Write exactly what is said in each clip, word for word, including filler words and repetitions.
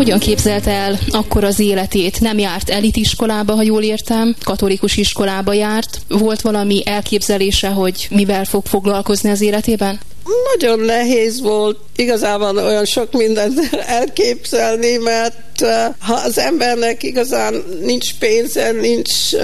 Hogyan képzelte el akkor az életét? Nem járt elitiskolába, ha jól értem, katolikus iskolába járt. Volt valami elképzelése, hogy mivel fog foglalkozni az életében? Nagyon nehéz volt igazából olyan sok mindent elképzelni, mert uh, ha az embernek igazán nincs pénze, nincs uh,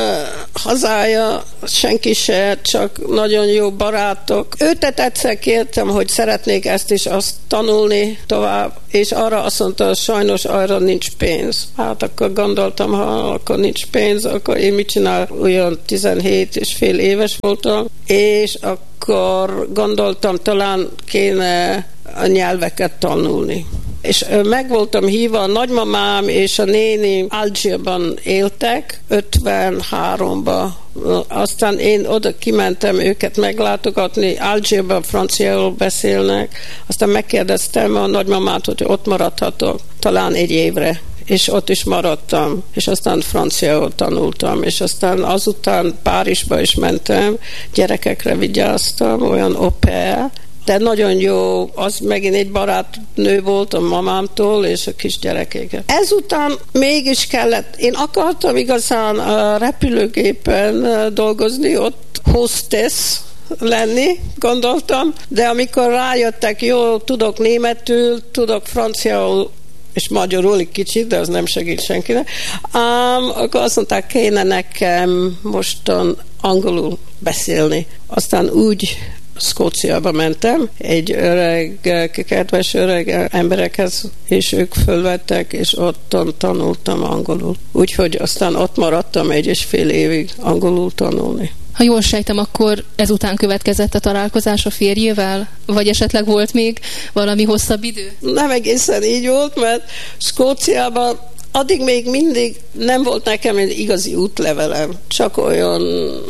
hazája, senki se, csak nagyon jó barátok. Őtet egyszer kértem, hogy szeretnék ezt is azt tanulni tovább, és arra azt mondta, sajnos arra nincs pénz. Hát akkor gondoltam, ha akkor nincs pénz, akkor én mit csinál? Olyan tizenhét és fél éves voltam, és akkor akkor gondoltam, talán kéne a nyelveket tanulni. És meg voltam hívva, a nagymamám és a néni Algírban éltek, ötvenháromba. Aztán én oda kimentem őket meglátogatni, Algírban franciául beszélnek. Aztán megkérdeztem a nagymamát, hogy ott maradhatok, talán egy évre. És ott is maradtam, és aztán franciául tanultam, és aztán azután Párizsba is mentem, gyerekekre vigyáztam, olyan au pair, de nagyon jó, az megint egy barátnő volt a mamámtól, és a kisgyerekeket. Ezután mégis kellett, én akartam igazán a repülőgépen dolgozni, ott hostess lenni, gondoltam, de amikor rájöttek, jó, tudok németül, tudok franciául, és magyarul egy kicsit, de az nem segít senkinek. Um, akkor azt mondták, kéne nekem mostan angolul beszélni. Aztán úgy Skóciába mentem, egy öreg, kedves öreg emberekhez, és ők fölvettek, és ott tanultam angolul. Úgyhogy aztán ott maradtam egy és fél évig angolul tanulni. Ha jól sejtem, akkor ezután következett a találkozás a férjével? Vagy esetleg volt még valami hosszabb idő? Nem egészen így volt, mert Skóciában addig még mindig nem volt nekem egy igazi útlevelem. Csak olyan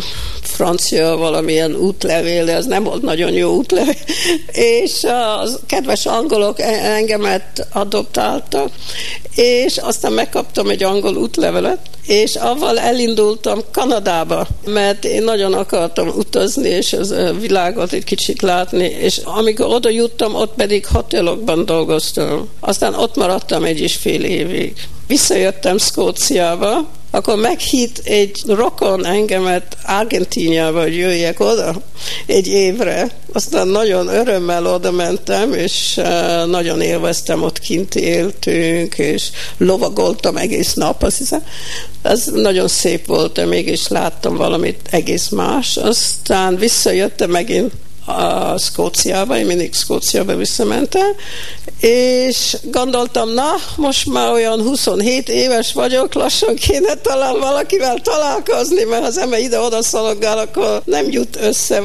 francia valamilyen útlevél, de ez nem volt nagyon jó útlevél. És a kedves angolok engemet adoptáltak, és aztán megkaptam egy angol útlevelet, és avval elindultam Kanadába, mert én nagyon akartam utazni, és az világot egy kicsit látni, és amikor oda juttam, ott pedig hotelokban dolgoztam. Aztán ott maradtam egy és fél évig. Visszajöttem Skóciába, akkor meghívt egy rokon engemet Argentíniába, hogy jöjjek oda egy évre. Aztán nagyon örömmel oda mentem, és uh, nagyon élveztem, ott kint éltünk, és lovagoltam egész nap, azt hiszem. Ez nagyon szép volt, de mégis láttam valamit egész más. Aztán visszajöttem megint a Skóciába, én mindig Skóciába visszamentem, és gondoltam, na, most már olyan huszonhét éves vagyok, lassan kéne talán valakivel találkozni, mert ha az ember ide-oda szalogál, akkor nem jut össze.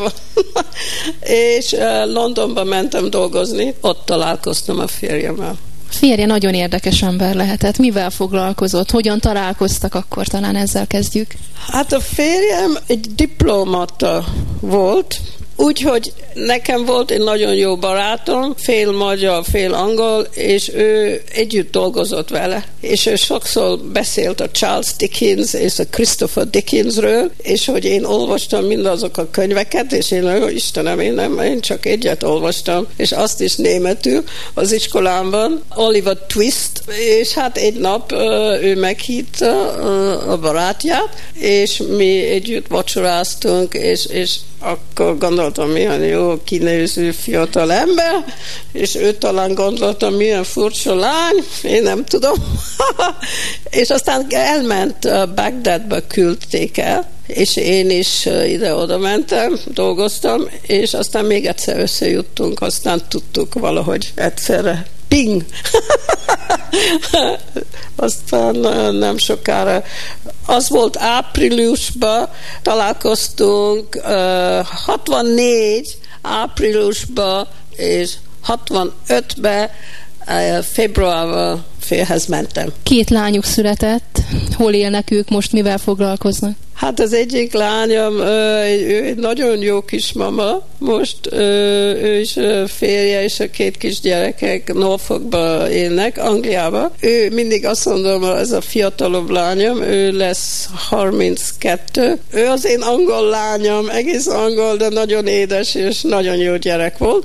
És Londonba mentem dolgozni, ott találkoztam a férjemmel. Férje nagyon érdekes ember lehetett. Mivel foglalkozott? Hogyan találkoztak akkor? Talán ezzel kezdjük. Hát a férjem egy diplomata volt, úgyhogy nekem volt egy nagyon jó barátom, fél magyar, fél angol, és ő együtt dolgozott vele. És ő sokszor beszélt a Charles Dickens és a Christopher Dickensről, és hogy én olvastam mindazok a könyveket, és én, ó, Istenem, én nem, én csak egyet olvastam, és azt is németül az iskolámban, Oliver Twist, és hát egy nap ő meghívta a barátját, és mi együtt vacsoráztunk, és, és akkor gondoltam, milyen jó kinéző fiatal ember, és ő talán gondoltam, milyen furcsa lány, én nem tudom. És aztán elment Bagdadba, küldték el, és én is ide-oda mentem, dolgoztam, és aztán még egyszer összejuttunk, aztán tudtuk valahogy egyszerre. Ping! Aztán nem sokára, az volt áprilisban, találkoztunk, hatvannégy áprilisban, és hatvanötben februárban férhez mentem. Két lányuk született. Hol élnek ők most, mivel foglalkoznak? Hát az egyik lányom, ő egy nagyon jó kismama, most ő is férje és a két kisgyerekek Norfolkba élnek, Angliába. Ő mindig azt mondom, ez a fiatalabb lányom, ő lesz harminckettő. Ő az én angol lányom, egész angol, de nagyon édes és nagyon jó gyerek volt.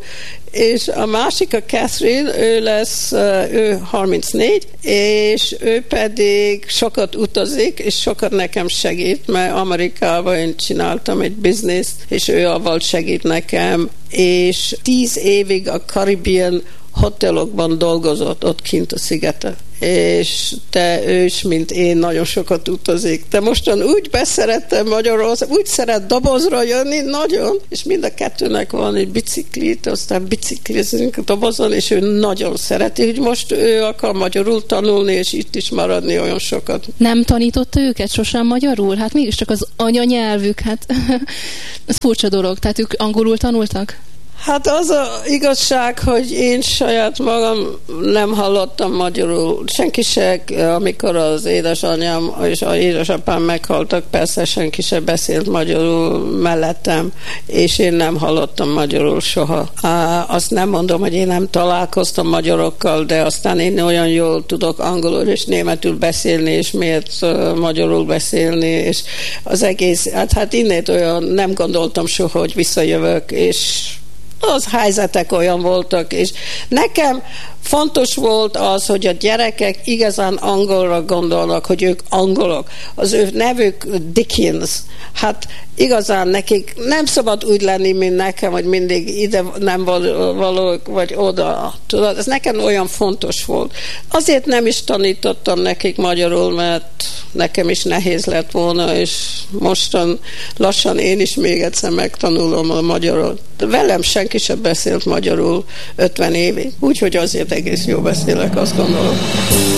és a másik a Catherine, ő lesz, ő harmincnégy, és ő pedig sokat utazik, és sokat nekem segít, mert Amerikában én csináltam egy bizniszt, és ő avval segít nekem, és tíz évig a Caribbean hotelokban dolgozott ott kint a szigeten. És te ő is, mint én, nagyon sokat utazik. De mostan úgy beszerettem Magyarország, úgy szeret dobozra jönni, nagyon, és mind a kettőnek van egy biciklit, aztán biciklizünk a dobozon, és ő nagyon szereti, hogy most ő akar magyarul tanulni, és itt is maradni olyan sokat. Nem tanította őket sosem magyarul? Hát mégiscsak az anyanyelvük, hát ez furcsa dolog, tehát ők angolul tanultak? Hát az a igazság, hogy én saját magam nem hallottam magyarul. Senki se, amikor az édesanyám és az édesapám meghaltak, persze senki se beszélt magyarul mellettem, és én nem hallottam magyarul soha. Azt nem mondom, hogy én nem találkoztam magyarokkal, de aztán én olyan jól tudok angolul és németül beszélni, és miért magyarul beszélni, és az egész, hát, hát innét olyan nem gondoltam soha, hogy visszajövök, és az helyzetek olyan voltak, és nekem fontos volt az, hogy a gyerekek igazán angolra gondolnak, hogy ők angolok. Az ő nevük Dickens. Hát igazán nekik nem szabad úgy lenni, mint nekem, hogy mindig ide nem valók, vagy oda. Tudod, ez nekem olyan fontos volt. Azért nem is tanítottam nekik magyarul, mert nekem is nehéz lett volna, és mostan lassan én is még egyszer megtanulom a magyarul. De velem senki sem beszélt magyarul ötven évig, úgyhogy azért egész jó beszélek, azt gondolom.